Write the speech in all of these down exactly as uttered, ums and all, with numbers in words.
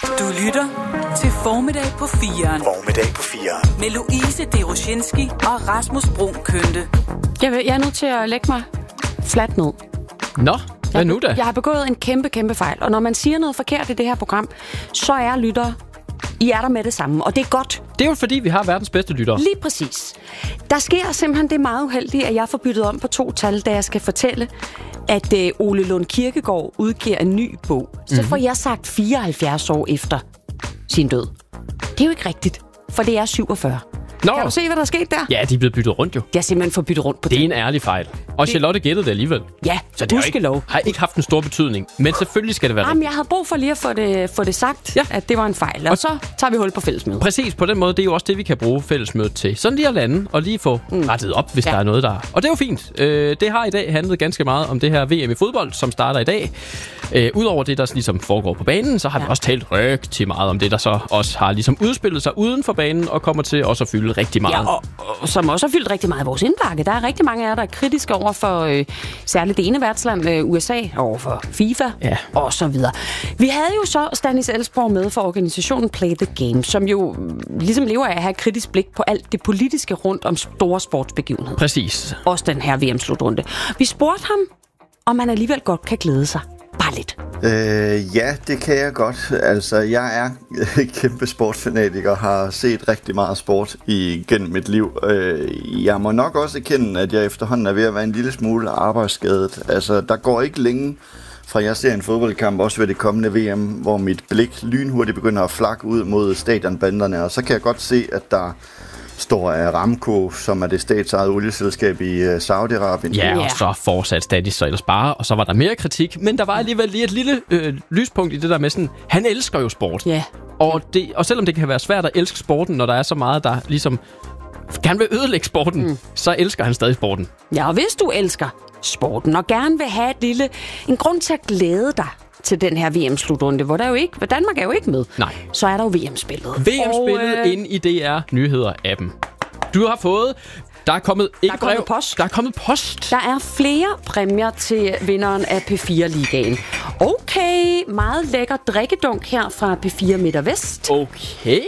Du lytter til Formiddag på firen. Formiddag på firen. Med Louise Deroshinski og Rasmus Bruun Kønte. Jeg, vil, jeg er nødt til at lægge mig fladt ned. Nå, hvad nu da? Jeg har begået en kæmpe, kæmpe fejl. Og når man siger noget forkert i det her program, så er lyttere, I er der med det samme. Og det er godt. Det er jo fordi, vi har verdens bedste lyttere. Lige præcis. Der sker simpelthen det meget uheldige, at jeg får byttet om på to tal, da jeg skal fortælle, at øh, Ole Lund Kirkegaard udgiver en ny bog. Så mm-hmm. får jeg sagt fireoghalvfjerds år efter sin død. Det er jo ikke rigtigt, for det er syvogfyrre. Nå. Kan du se, hvad der er sket der? Ja, de er blevet byttet rundt jo. Jeg er simpelthen fået byttet rundt på det. Det er en ærlig fejl. Og det... Charlotte gættede det alligevel. Ja, så det ikke, lov. har ikke haft en stor betydning. Men selvfølgelig skal det være Jamen, jeg havde brug for lige at få det, få det sagt, ja. At det var en fejl. Og, og så tager vi hul på fællesmødet. Præcis, på den måde. Det er jo også det, vi kan bruge fællesmødet til. Sådan lige at lande og lige få mm. rettet op, hvis ja. der er noget, der er. Og det er jo fint. Øh, det har i dag handlet ganske meget om det her V M i fodbold, som starter i dag. Øh, Udover det, der ligesom foregår på banen, så har ja. vi også talt rigtig meget om det, der så også har ligesom udspillet sig uden for banen og kommer til også at fylde rigtig meget. Ja, og, og som også har fyldt rigtig meget i vores indbakke. Der er rigtig mange af jer, der er kritiske over for øh, særligt det ene værtsland, øh, U S A, over for FIFA ja. og så videre. Vi havde jo så Stanis Elsborg med for organisationen Play the Game, som jo ligesom lever af at have et kritisk blik på alt det politiske rundt om store sportsbegivenheder. Præcis. Også den her V M-slutrunde. Vi spurgte ham, om man alligevel godt kan glæde sig. Bare lidt. Øh, ja, det kan jeg godt. Altså, jeg er kæmpe sportsfanatiker og har set rigtig meget sport igennem mit liv. Øh, jeg må nok også erkende, at jeg efterhånden er ved at være en lille smule arbejdsskadet. Altså, der går ikke længe fra jeg ser en fodboldkamp, også ved det kommende V M, hvor mit blik lynhurtigt begynder at flakke ud mod stadionbanderne, og så kan jeg godt se, at der står Aramco, som er det statsejede olieselskab i Saudi-Arabien. Ja, og så fortsat stadig så ellers bare, og så var der mere kritik, men der var alligevel lige et lille øh, lyspunkt i det der med sådan, han elsker jo sport. Ja. Og, det, og selvom det kan være svært at elske sporten, når der er så meget, der ligesom gerne vil ødelægge sporten, mm. så elsker han stadig sporten. Ja, og hvis du elsker sporten, og gerne vil have et lille, en grund til at glæde dig til den her V M-slutrunde, hvor der jo ikke, Danmark er jo ikke med. Nej. Så er der jo V M-spillet. V M-spillet øh... ind i D R Nyheder-appen. Du har fået... Der er kommet ikke der er kommet brev. Post. Der er kommet post. Der er flere præmier til vinderen af P fire-ligaen. Okay, meget lækker drikkedunk her fra P fire Midt og Vest. Okay.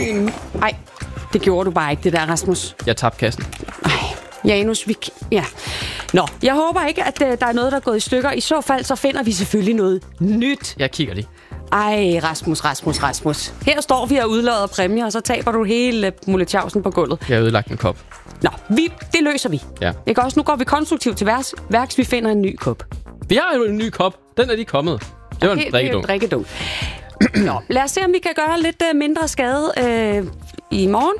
Nej, det gjorde du bare ikke, det der, Rasmus. Jeg tabte kassen. Ej. Janus, vi... Ja. Nå, jeg håber ikke, at uh, der er noget, der er gået i stykker. I så fald, så finder vi selvfølgelig noget nyt. Jeg kigger lige. Ej, Rasmus, Rasmus, Rasmus. Her står vi og udlader præmier, og så taber du hele muletjavsen på gulvet. Jeg har ødelagt en kop. Nå, vi, det løser vi. Ja. Ikke også? Nu går vi konstruktivt til værks, værks. Vi finder en ny kop. Vi har jo en ny kop. Den er lige kommet. Det var okay, en drikkedunk. Det er en drikkedunk. Nå, lad os se, om vi kan gøre lidt uh, mindre skade uh, i morgen.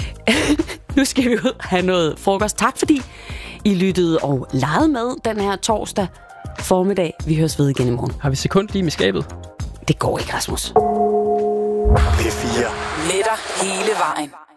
Nu skal vi ud og have noget frokost. Tak fordi I lyttede og legede med den her torsdag formiddag. Vi høres ved igen i morgen. Har vi sekund lige med skabet? Det går ikke, Rasmus. P fire. Med dig hele vejen.